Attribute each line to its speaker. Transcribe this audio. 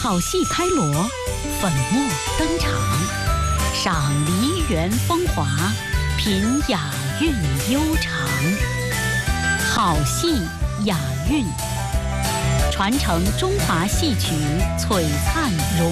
Speaker 1: 好戏开锣，粉墨登场，赏梨园风华，品雅韵悠长。好戏雅韵，传承中华戏曲璀璨荣。